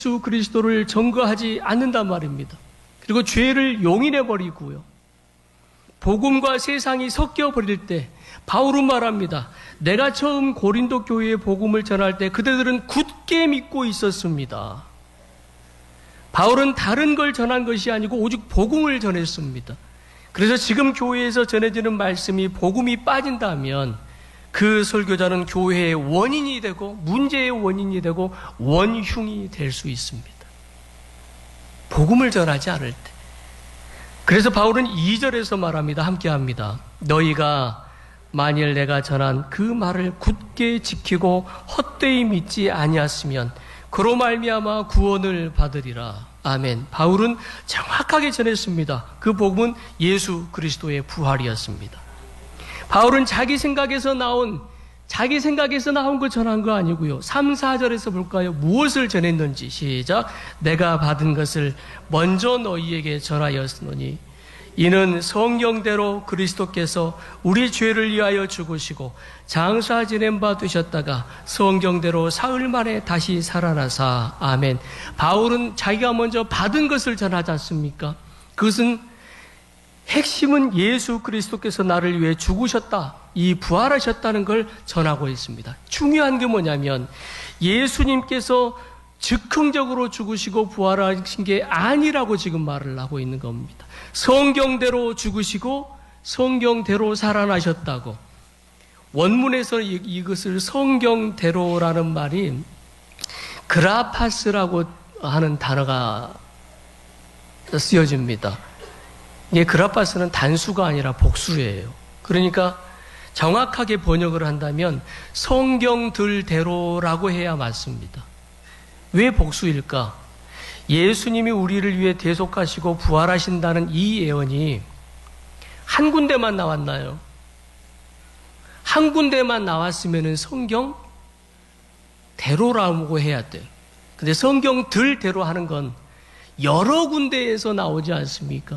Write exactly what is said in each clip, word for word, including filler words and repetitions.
예수 그리스도를 전거하지 않는단 말입니다. 그리고 죄를 용인해버리고요. 복음과 세상이 섞여버릴 때 바울은 말합니다. 내가 처음 고린도 교회에 복음을 전할 때 그대들은 굳게 믿고 있었습니다. 바울은 다른 걸 전한 것이 아니고 오직 복음을 전했습니다. 그래서 지금 교회에서 전해지는 말씀이 복음이 빠진다면 그 설교자는 교회의 원인이 되고 문제의 원인이 되고 원흉이 될 수 있습니다. 복음을 전하지 않을 때. 그래서 바울은 이 절에서 말합니다. 함께합니다. 너희가 만일 내가 전한 그 말을 굳게 지키고 헛되이 믿지 아니하시면 그로 말미암아 구원을 받으리라. 아멘. 바울은 정확하게 전했습니다. 그 복음은 예수 그리스도의 부활이었습니다. 바울은 자기 생각에서 나온 자기 생각에서 나온 걸 전한 거 아니고요. 삼, 사 절에서 볼까요? 무엇을 전했는지. 시작. 내가 받은 것을 먼저 너희에게 전하였으니 이는 성경대로 그리스도께서 우리 죄를 위하여 죽으시고 장사 지낸 바 되셨다가 성경대로 사흘 만에 다시 살아나사. 아멘. 바울은 자기가 먼저 받은 것을 전하지 않습니까? 그것은 핵심은 예수 그리스도께서 나를 위해 죽으셨다, 이 부활하셨다는 걸 전하고 있습니다. 중요한 게 뭐냐면 예수님께서 즉흥적으로 죽으시고 부활하신 게 아니라고 지금 말을 하고 있는 겁니다. 성경대로 죽으시고 성경대로 살아나셨다고. 원문에서 이것을 성경대로라는 말이 그라파스라고 하는 단어가 쓰여집니다. 이게 그라파스는 단수가 아니라 복수예요. 그러니까 정확하게 번역을 한다면 성경들대로라고 해야 맞습니다. 왜 복수일까? 예수님이 우리를 위해 대속하시고 부활하신다는 이 예언이 한 군데만 나왔나요? 한 군데만 나왔으면 성경대로라고 해야 돼요. 근데 성경들대로 하는 건 여러 군데에서 나오지 않습니까?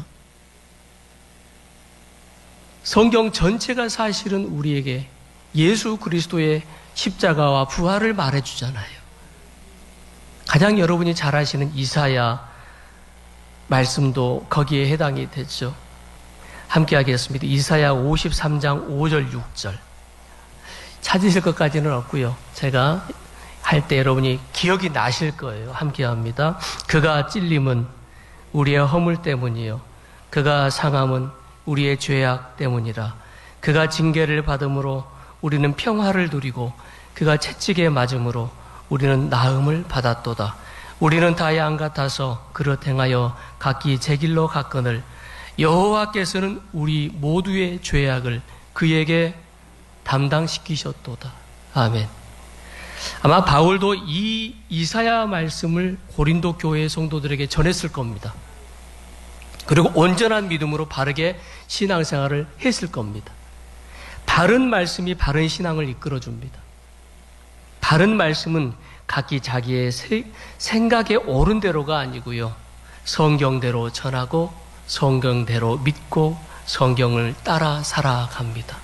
성경 전체가 사실은 우리에게 예수 그리스도의 십자가와 부활을 말해주잖아요. 가장 여러분이 잘 아시는 이사야 말씀도 거기에 해당이 됐죠. 함께 하겠습니다. 이사야 오십삼 장 오 절 육 절. 찾으실 것까지는 없고요. 제가 할 때 여러분이 기억이 나실 거예요. 함께 합니다. 그가 찔림은 우리의 허물 때문이요. 그가 상함은 우리의 죄악 때문이라. 그가 징계를 받음으로 우리는 평화를 누리고 그가 채찍에 맞음으로 우리는 나음을 받았도다. 우리는 다 양 같아서 그릇 행하여 각기 제 길로 갔거늘 여호와께서는 우리 모두의 죄악을 그에게 담당시키셨도다. 아멘. 아마 바울도 이 이사야 말씀을 고린도 교회 성도들에게 전했을 겁니다. 그리고 온전한 믿음으로 바르게 신앙생활을 했을 겁니다. 바른 말씀이 바른 신앙을 이끌어줍니다. 바른 말씀은 각기 자기의 생각에 옳은 대로가 아니고요. 성경대로 전하고 성경대로 믿고 성경을 따라 살아갑니다.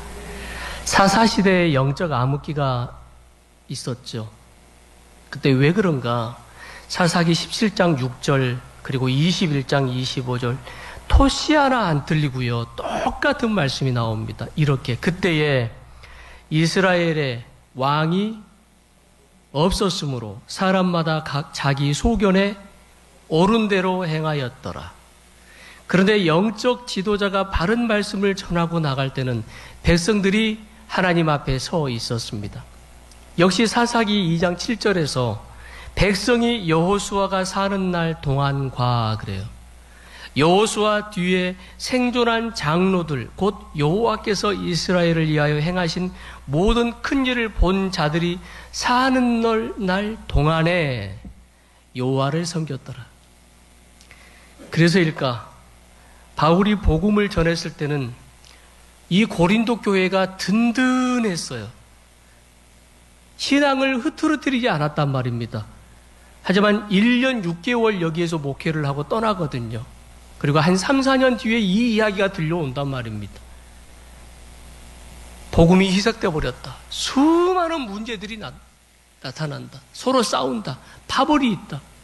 사사시대에 영적 암흑기가 있었죠. 그때 왜 그런가? 사사기 십칠 장 육 절 그리고 이십일 장 이십오 절 토시 하나 안 틀리고요. 똑같은 말씀이 나옵니다. 이렇게 그때에 이스라엘의 왕이 없었으므로 사람마다 각 자기 소견에 옳은 대로 행하였더라. 그런데 영적 지도자가 바른 말씀을 전하고 나갈 때는 백성들이 하나님 앞에 서 있었습니다. 역시 사사기 이 장 칠 절에서 백성이 여호수아가 사는 날 동안과 그래요. 여호수아 뒤에 생존한 장로들 곧 여호와께서 이스라엘을 위하여 행하신 모든 큰 일을 본 자들이 사는 날 동안에 여호와를 섬겼더라. 그래서일까? 바울이 복음을 전했을 때는 이 고린도 교회가 든든했어요. 신앙을 흐트러뜨리지 않았단 말입니다. 하지만 일 년 육 개월 여기에서 목회를 하고 떠나거든요. 그리고 한 삼, 사 년 뒤에 이 이야기가 들려온단 말입니다. 복음이 희석되어 버렸다. 수많은 문제들이 난 나타난다. 서로 싸운다. 파벌이 있다.